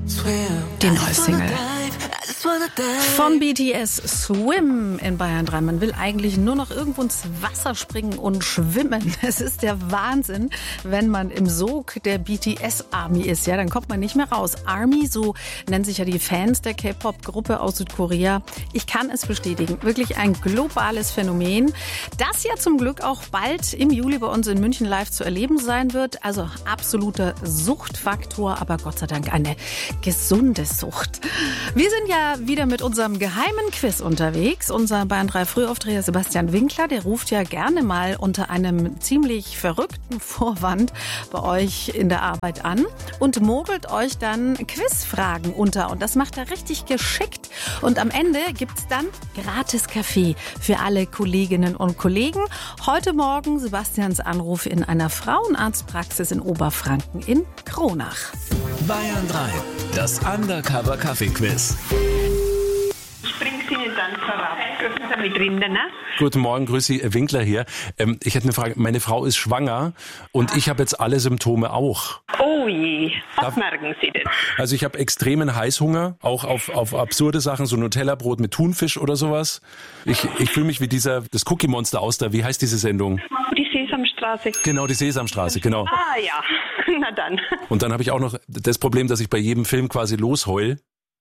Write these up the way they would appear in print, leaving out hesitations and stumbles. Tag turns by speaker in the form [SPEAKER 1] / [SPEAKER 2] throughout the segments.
[SPEAKER 1] Die neue Single von BTS, Swim, in Bayern 3. Man will eigentlich nur noch irgendwo ins Wasser springen und schwimmen. Es ist der Wahnsinn, wenn man im Sog der BTS-Army ist. Ja, dann kommt man nicht mehr raus. Army, so nennen sich ja die Fans der K-Pop-Gruppe aus Südkorea. Ich kann es bestätigen. Wirklich ein globales Phänomen, das ja zum Glück auch bald im Juli bei uns in München live zu erleben sein wird. Also absoluter Suchtfaktor, aber Gott sei Dank eine gesunde Sucht. Wir sind ja wieder mit unserem geheimen Quiz unterwegs. Unser Bayern 3 Frühaufdreher Sebastian Winkler, der ruft ja gerne mal unter einem ziemlich verrückten Vorwand bei euch in der Arbeit an und mogelt euch dann Quizfragen unter. Und das macht er richtig geschickt. Und am Ende gibt's dann gratis Kaffee für alle Kolleginnen und Kollegen. Heute Morgen Sebastians Anruf in einer Frauenarztpraxis in Oberfranken in Kronach.
[SPEAKER 2] Bayern 3, das Undercover-Kaffee-Quiz.
[SPEAKER 3] Ich bring's Ihnen dann vorab. Dürfen Sie mit drin, ne?
[SPEAKER 4] Guten Morgen, grüß Sie, Winkler hier. Ich hätte eine Frage. Meine Frau ist schwanger und ich habe jetzt alle Symptome auch.
[SPEAKER 3] Oh je, was merken Sie denn?
[SPEAKER 4] Also ich habe extremen Heißhunger, auch auf absurde Sachen, so Nutella-Brot mit Thunfisch oder sowas. Ich fühle mich wie das Cookie-Monster aus der, wie heißt diese Sendung?
[SPEAKER 3] Die Sesamstraße.
[SPEAKER 4] Genau, die Sesamstraße, genau.
[SPEAKER 3] Ah ja, na dann.
[SPEAKER 4] Und dann habe ich auch noch das Problem, dass ich bei jedem Film quasi losheul.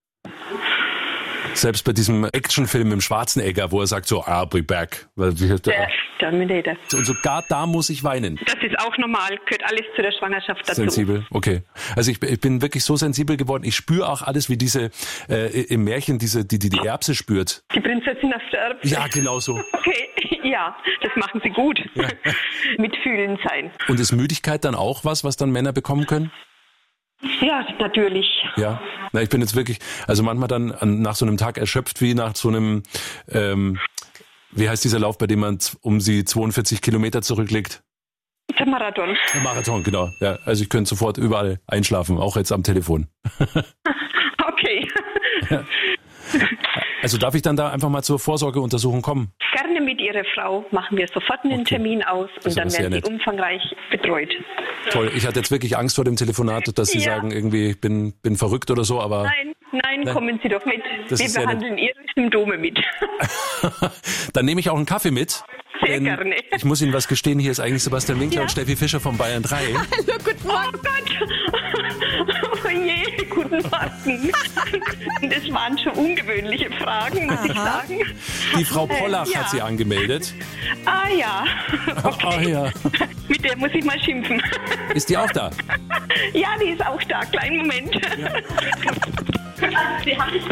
[SPEAKER 4] Selbst bei diesem Actionfilm im Schwarzenegger, wo er sagt so, I'll be back. Und sogar da muss ich weinen.
[SPEAKER 3] Das ist auch normal, gehört alles zu der Schwangerschaft dazu.
[SPEAKER 4] Sensibel, okay. Also ich bin wirklich so sensibel geworden. Ich spüre auch alles, wie diese im Märchen, die Erbse spürt.
[SPEAKER 3] Die Prinzessin auf der Erbse?
[SPEAKER 4] Ja, genau so.
[SPEAKER 3] Okay, ja, das machen Sie gut. Ja. Mitfühlen sein.
[SPEAKER 4] Und ist Müdigkeit dann auch was dann Männer bekommen können?
[SPEAKER 3] Ja, natürlich.
[SPEAKER 4] Ja, na, ich bin jetzt wirklich, also manchmal dann nach so einem Tag erschöpft wie nach so einem, wie heißt dieser Lauf, bei dem man um sie 42 Kilometer zurücklegt?
[SPEAKER 3] Der Marathon.
[SPEAKER 4] Der Marathon, genau. Ja, also ich könnte sofort überall einschlafen, auch jetzt am Telefon.
[SPEAKER 3] Okay.
[SPEAKER 4] Ja. Also darf ich dann da einfach mal zur Vorsorgeuntersuchung kommen?
[SPEAKER 3] Gerne mit Ihrer Frau machen wir sofort einen Termin aus und dann werden Sie umfangreich betreut.
[SPEAKER 4] Toll, ich hatte jetzt wirklich Angst vor dem Telefonat, dass Sie sagen, irgendwie ich bin verrückt oder so, aber...
[SPEAKER 3] Nein, kommen Sie doch mit. Wir behandeln Ihre Symptome mit.
[SPEAKER 4] Dann nehme ich auch einen Kaffee mit.
[SPEAKER 3] Sehr gerne.
[SPEAKER 4] Ich muss Ihnen was gestehen, hier ist eigentlich Sebastian Winkler und Steffi Fischer von Bayern 3.
[SPEAKER 1] Hallo, guten Morgen.
[SPEAKER 3] Oh Gott. Oh je, guten Morgen. Das waren schon ungewöhnliche Fragen, muss ich sagen.
[SPEAKER 4] Die Frau Pollach hat Sie angemeldet.
[SPEAKER 3] Ah ja. Okay.
[SPEAKER 4] Ah ja.
[SPEAKER 3] Mit der muss ich mal schimpfen.
[SPEAKER 4] Ist die auch da?
[SPEAKER 3] Ja, die ist auch da. Kleinen Moment. Ja. Sie haben mich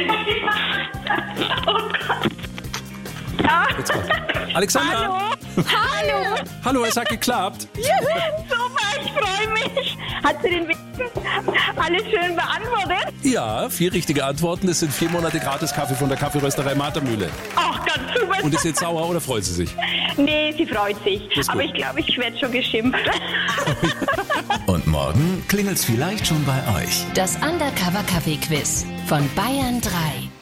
[SPEAKER 3] oh Gott. Ah.
[SPEAKER 4] Alexandra!
[SPEAKER 3] Hallo!
[SPEAKER 4] Hallo, es hat geklappt.
[SPEAKER 3] Super, ich freue mich. Hat sie den Weg alles schön beantwortet?
[SPEAKER 4] Ja, 4 richtige Antworten. Das sind 4 Monate gratis Kaffee von der Kaffeerösterei Matermühle.
[SPEAKER 3] Ach, ganz super.
[SPEAKER 4] Und ist jetzt sauer oder freut sie sich?
[SPEAKER 3] Nee, sie freut sich. Aber ich glaube, ich werde schon geschimpft.
[SPEAKER 2] Und morgen klingelt's vielleicht schon bei euch.
[SPEAKER 5] Das Undercover Kaffee Quiz von Bayern 3.